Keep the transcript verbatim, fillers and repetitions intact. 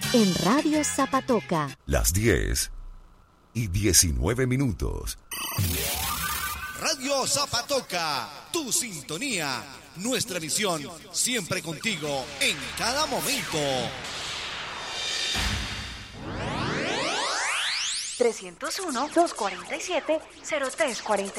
en Radio Zapatoca. Las diez y diecinueve minutos. Radio Zapatoca, tu sintonía, nuestra misión, siempre contigo, en cada momento. trescientos uno, doscientos cuarenta y siete, cero tres cuarenta